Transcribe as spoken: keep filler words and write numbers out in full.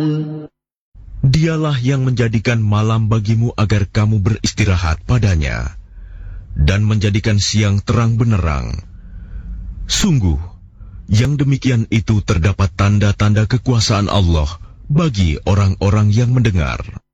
Dialah yang menjadikan malam bagimu agar kamu beristirahat padanya, dan menjadikan siang terang benderang. Sungguh, yang demikian itu terdapat tanda-tanda kekuasaan Allah bagi orang-orang yang mendengar.